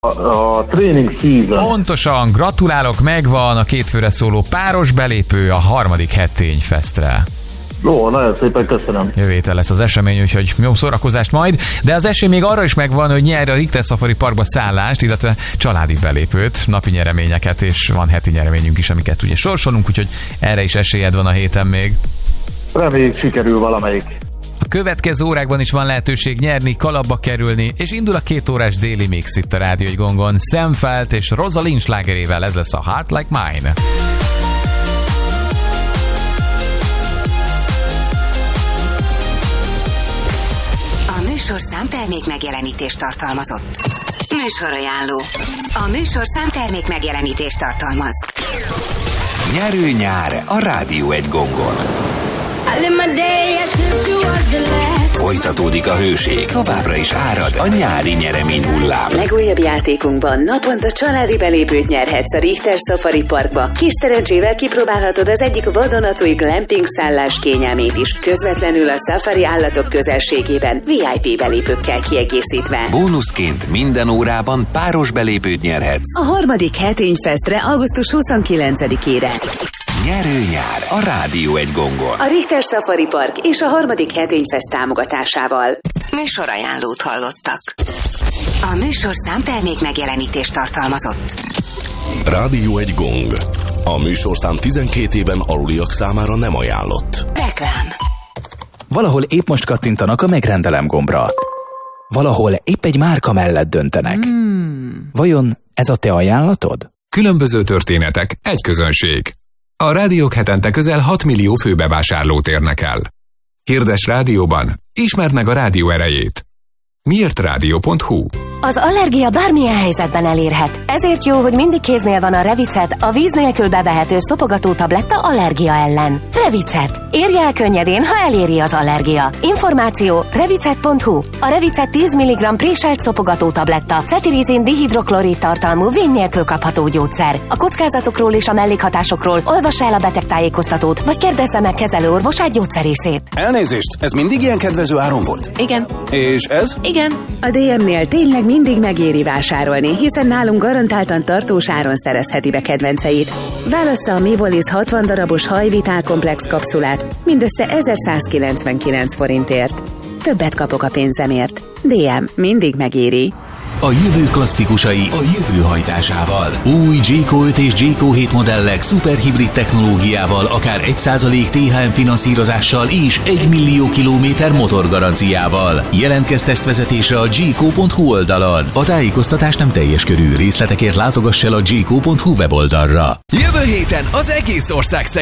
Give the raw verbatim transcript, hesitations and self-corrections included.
A, a training season. Pontosan, gratulálok, megvan a két főre szóló páros belépő a harmadik Hettényfestre. Jó, nagyon szépen köszönöm. Jövő héten lesz az esemény, úgyhogy jó szórakozást majd, de az esély még arra is megvan, hogy nyerj a Richter Safari Parkba szállást, illetve családi belépőt, napi nyereményeket, és van heti nyereményünk is, amiket ugye sorsolunk, úgyhogy erre is esélyed van a héten még. Reméljük sikerül valamelyik. A következő órákban is van lehetőség nyerni, kalapba kerülni, és indul a két órás déli mix itt a Rádió egy Gongon. Sam Feldt és Rosalind slágerével, ez lesz a Heart Like Mine. A műsorszám termék megjelenítést tartalmazott. Műsorajánló. A műsorszám termék megjelenítést tartalmaz. Nyerő nyár a Rádió egy Gongon. Folytatódik a hőség, továbbra is árad a nyári nyeremény hullám. Legújabb játékunkban naponta családi belépőt nyerhetsz a Richter Safari Parkba. Kis szerencsével kipróbálhatod az egyik vadonatúj glamping szállás kényelmét is, közvetlenül a safari állatok közelségében, vé i pé belépőkkel kiegészítve. Bónuszként minden órában páros belépőt nyerhetsz a harmadik Hettényfestre augusztus huszonkilencedikére. Nyerő nyár a Rádió egy Gongon. A Richter Safari Park és a harmadik Hettényfest támogatásával. Műsorajánlót hallottak. A műsorszám termék megjelenítést tartalmazott. Rádió egy Gong. A műsorszám tizenkét éven aluliak számára nem ajánlott. Reklám. Valahol épp most kattintanak a megrendelem gombra. Valahol épp egy márka mellett döntenek. Hmm. Vajon ez a te ajánlatod? Különböző történetek, egy közönség. A rádiók hetente közel hat millió főbevásárlót érnek el. Hirdess rádióban, ismerd meg a rádió erejét. miért rádió pont hu. Az allergia bármilyen helyzetben elérhet. Ezért jó, hogy mindig kéznél van a Revicet, a víz nélkül bevehető szopogató tabletta allergia ellen. Revicet. Érj el könnyedén, ha eléri az allergia. Információ revicet pont hu. A Revicet tíz milligramm préselt szopogató tabletta, cetirizin dihidroklorid tartalmú vény nélkül kapható gyógyszer. A kockázatokról és a mellékhatásokról olvass el a betegtájékoztatót, vagy kérdezze meg kezelőorvosát, gyógyszerészét. Elnézést, ez mindig ilyen kedvező áron volt? Igen. És ez? Igen. A dé em-nél tényleg mindig megéri vásárolni, hiszen nálunk garantáltan tartós áron szerezheti be kedvenceit. Válassza a Mivolis hatvan darabos hajvitál komplex kapszulát mindössze ezerszázkilencvenkilenc forintért. Többet kapok a pénzemért. dé em mindig megéri. A jövő klasszikusai a jövő hajtásával. Új Jayco öt és Jayco hét modellek szuperhibrid technológiával, akár egy százalék té há em finanszírozással és egy millió kilométer motorgaranciával. Jelentkezz tesztvezetésre a jayco pont hu oldalon. A tájékoztatás nem teljes körű, részletekért látogass el a jayco pont hu weboldalra. Jövő héten az egész ország